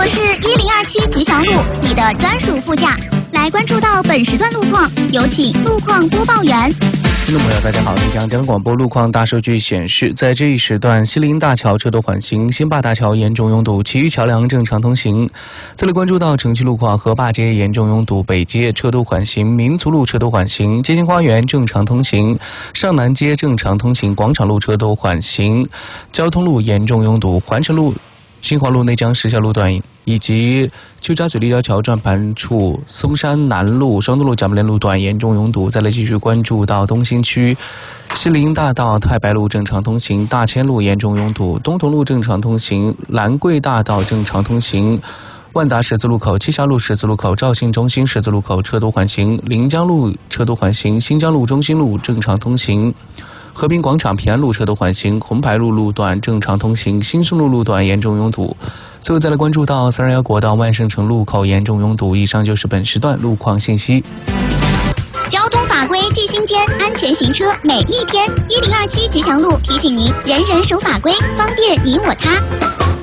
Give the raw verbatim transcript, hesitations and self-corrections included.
我是一零二七吉祥路，你的专属副驾。来关注到本时段路况，有请路况播报员。 听众朋友，大家好！丽江交通广播路况大数据显示，在这一时段，西林大桥车多缓行，新坝大桥严重拥堵，其余桥梁正常通行。这里关注到城区路况，河坝街严重拥堵，北街车多缓行，民族路车多缓行，街心花园正常通行，上南街正常通行，广场路车多缓行，交通路严重拥堵，环城路、新华路内江石桥路段以及邱家嘴立交桥转盘处、松山南路、双东路蒋门连路段严重拥堵。再来继续关注到东兴区，西林大道太白路正常通行，大千路严重拥堵，东同路正常通行，兰桂大道正常通行，万达十字路口、七峡路十字路口、肇庆中心十字路口车多缓行，临江路车多缓行，新疆路中心路正常通行。和平广场平安路车多缓行，红牌路路段正常通行，新松路路段严重拥堵。最后再来关注到三二一国道万盛城路口严重拥堵。以上就是本时段路况信息。 交通法规记心间，安全行车每一天。一零二七吉祥路提醒您：人人守法规，方便你我他。